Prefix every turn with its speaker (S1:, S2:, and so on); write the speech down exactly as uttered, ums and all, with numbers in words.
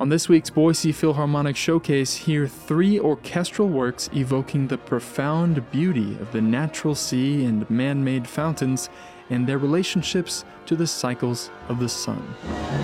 S1: On this week's Boise Philharmonic Showcase, hear three orchestral works evoking the profound beauty of the natural sea and man-made fountains and their relationships to the cycles of the sun.